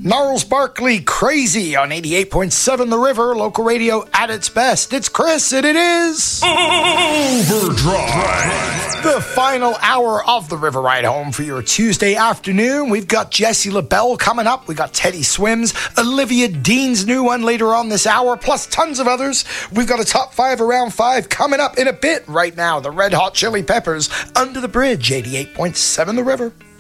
Gnarls Barkley, Crazy on 88.7 The River, local radio at its best. It's Chris, and it is Overdrive. The final hour of the River Ride Home for your Tuesday afternoon. We've got Jessie LaBelle coming up. We got Teddy Swims, Olivia Dean's new one later on this hour, plus tons of others. We've got a top 5 around 5 coming up in a bit. Right now, the Red Hot Chili Peppers, Under the Bridge, 88.7 The River.